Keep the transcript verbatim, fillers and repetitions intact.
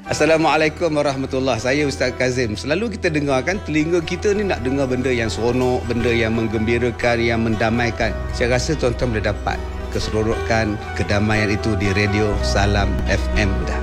Assalamualaikum warahmatullahi wabarakatuh. Saya Ustaz Kazim. Selalu kita dengar kan, telinga kita ni nak dengar benda yang seronok, benda yang menggembirakan, yang mendamaikan. Saya rasa tuan-tuan boleh dapat keseronokan, kedamaian itu di radio Salam F M dah.